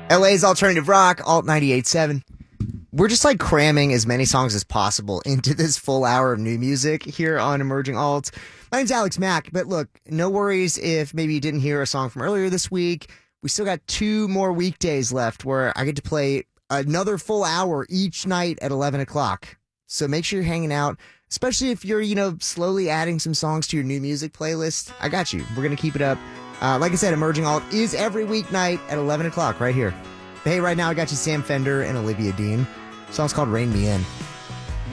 LA's alternative rock, Alt 98.7. We're just like cramming as many songs as possible into this full hour of new music here on Emerging Alt. My name's Alex Mack, but look, no worries if maybe you didn't hear a song from earlier this week. We still got 2 more weekdays left where I get to play another full hour each night at 11 o'clock. So make sure you're hanging out, especially if you're, slowly adding some songs to your new music playlist. I got you. We're going to keep it up. Like I said, Emerging Alt is every weeknight at 11 o'clock right here. But hey, right now I got you Sam Fender and Olivia Dean. The song's called Rain Me In.